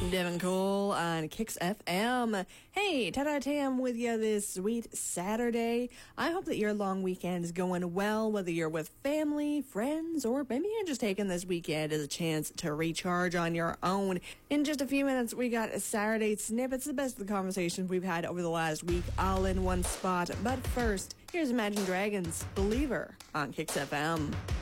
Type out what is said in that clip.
I'm Devin Cole on Kicks FM. Hey, ta-da Tam with you this sweet Saturday. I hope that your long weekend is going well, whether you're with family, friends, or maybe you're just taking this weekend as a chance to recharge on your own. In just a few minutes, we got a Saturday snippets, the best of the conversations we've had over the last week, all in one spot. But first, here's Imagine Dragons' Believer on Kicks FM.